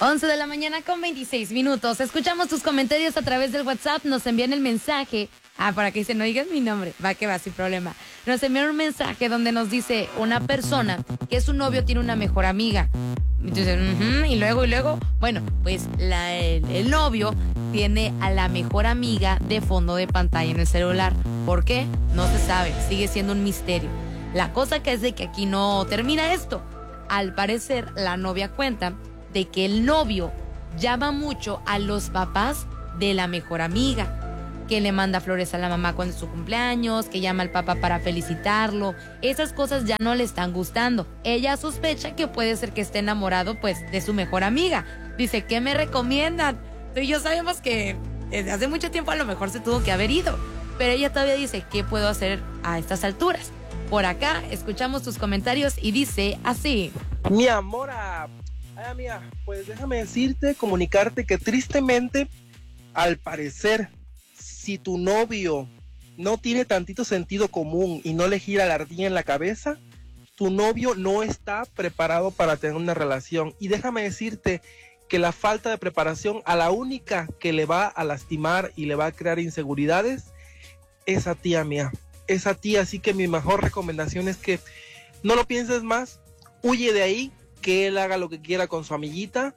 11 de la mañana con 26 minutos. Escuchamos tus comentarios a través del WhatsApp. Nos envían el mensaje. Por aquí dice, no digas mi nombre. Va que va, sin problema. Nos enviaron un mensaje donde nos dice una persona que su novio tiene una mejor amiga. Entonces, y luego, bueno, pues el novio tiene a la mejor amiga de fondo de pantalla en el celular. ¿Por qué? No se sabe, sigue siendo un misterio. La cosa que es de que aquí no termina esto. Al parecer, la novia cuenta de que el novio llama mucho a los papás de la mejor amiga, que le manda flores a la mamá cuando es su cumpleaños, que llama al papá para felicitarlo. Esas cosas ya no le están gustando. Ella sospecha que puede ser que esté enamorado, pues, de su mejor amiga. Dice, ¿qué me recomiendan? Tú y yo sabemos que desde hace mucho tiempo a lo mejor se tuvo que haber ido, pero ella todavía dice, ¿qué puedo hacer a estas alturas? Por acá escuchamos tus comentarios y dice así. Mi amor, amiga, pues déjame decirte, comunicarte que tristemente, al parecer, si tu novio no tiene tantito sentido común y no le gira la ardilla en la cabeza, tu novio no está preparado para tener una relación. Y déjame decirte que la falta de preparación a la única que le va a lastimar y le va a crear inseguridades es a ti, amiga. Es a ti, así que mi mejor recomendación es que no lo pienses más, huye de ahí, que él haga lo que quiera con su amiguita.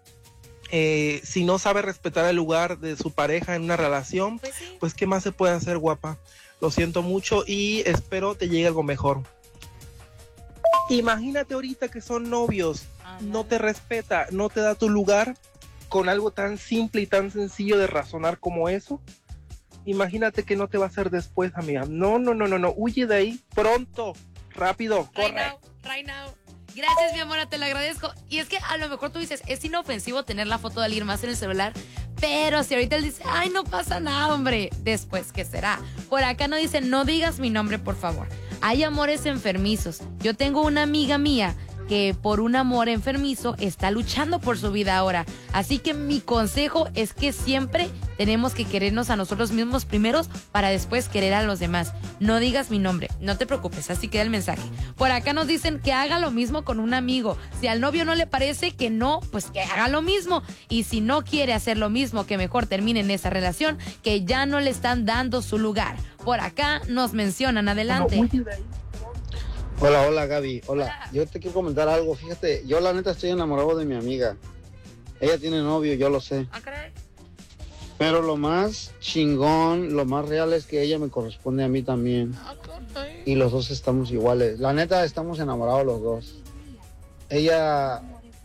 Si no sabe respetar el lugar de su pareja en una relación, pues ¿qué más se puede hacer, guapa? Lo siento mucho y espero te llegue algo mejor. Imagínate ahorita que son novios, no te respeta, no te da tu lugar con algo tan simple y tan sencillo de razonar como eso. Imagínate que no te va a hacer después, amiga. No, huye de ahí pronto, rápido, corre. Right now. Gracias, mi amor, te lo agradezco. Y es que a lo mejor tú dices, es inofensivo tener la foto de alguien más en el celular, pero si ahorita él dice, ay, no pasa nada, hombre, después, ¿qué será? Por acá no dice, no digas mi nombre, por favor. Hay amores enfermizos. Yo tengo una amiga mía que por un amor enfermizo está luchando por su vida ahora. Así que mi consejo es que siempre tenemos que querernos a nosotros mismos primeros para después querer a los demás. No digas mi nombre, no te preocupes, así queda el mensaje. Por acá nos dicen que haga lo mismo con un amigo. Si al novio no le parece que no, pues que haga lo mismo. Y si no quiere hacer lo mismo, que mejor termine en esa relación, que ya no le están dando su lugar. Por acá nos mencionan, adelante. Hola Gaby, hola. Yo te quiero comentar algo, fíjate, yo la neta estoy enamorado de mi amiga. Ella tiene novio, yo lo sé. Pero lo más chingón, lo más real es que ella me corresponde a mí también. Y los dos estamos iguales. La neta, estamos enamorados los dos. Ella,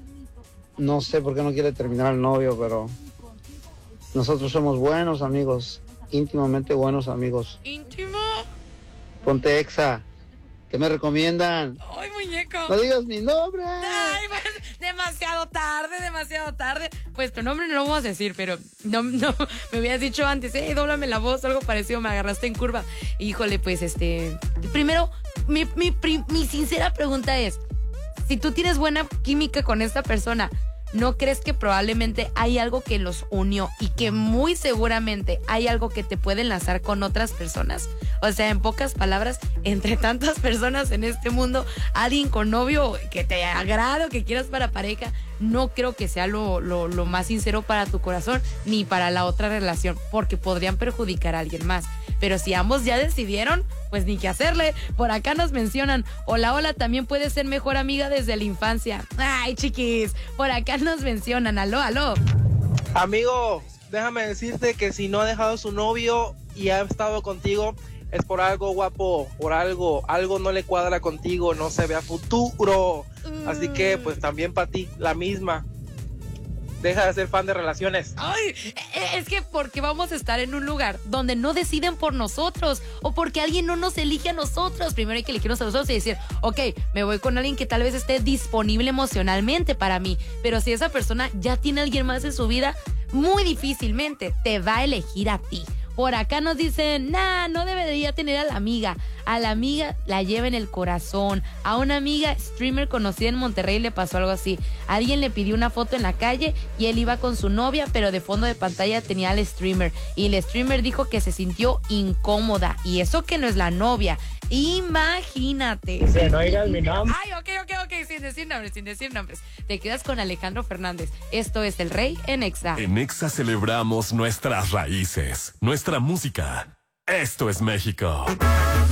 no sé por qué no quiere terminar el novio, pero nosotros somos buenos amigos, íntimamente buenos amigos. ¿Íntimo? Ponte Exa. ¿Qué me recomiendan? ¡Ay, muñeco! ¡No digas mi nombre! ¡Ay, demasiado tarde! Pues tu nombre no lo vamos a decir, pero no me hubieras dicho antes, dóblame la voz, algo parecido, me agarraste en curva. Híjole, pues primero, mi sincera pregunta es, si tú tienes buena química con esta persona, ¿no crees que probablemente hay algo que los unió y que muy seguramente hay algo que te puede enlazar con otras personas? O sea, en pocas palabras, entre tantas personas en este mundo, alguien con novio que te agrade o que quieras para pareja, no creo que sea lo más sincero para tu corazón ni para la otra relación, porque podrían perjudicar a alguien más. Pero si ambos ya decidieron, pues ni qué hacerle. Por acá nos mencionan, hola, también puede ser mejor amiga desde la infancia. Ay, chiquis, por acá nos mencionan, aló. Amigo, déjame decirte que si no ha dejado su novio y ha estado contigo, es por algo, guapo, por algo no le cuadra contigo, no se ve a futuro. Así que, pues también para ti, la misma. Deja de ser fan de relaciones. Ay, es que porque vamos a estar en un lugar donde no deciden por nosotros o porque alguien no nos elige a nosotros. Primero hay que elegirnos a nosotros y decir, ok, me voy con alguien que tal vez esté disponible emocionalmente para mí. Pero si esa persona ya tiene a alguien más en su vida, muy difícilmente te va a elegir a ti. Por acá nos dicen, no debería tener a la amiga. A la amiga la lleva en el corazón. A una amiga streamer conocida en Monterrey le pasó algo así. Alguien le pidió una foto en la calle y él iba con su novia, pero de fondo de pantalla tenía al streamer. Y el streamer dijo que se sintió incómoda. Y eso que no es la novia. Imagínate. Que no digas mi nombre. Ay, ok, sin decir nombres. Te quedas con Alejandro Fernández. Esto es El Rey en Exa. En Exa celebramos nuestras raíces, nuestra música. Esto es México.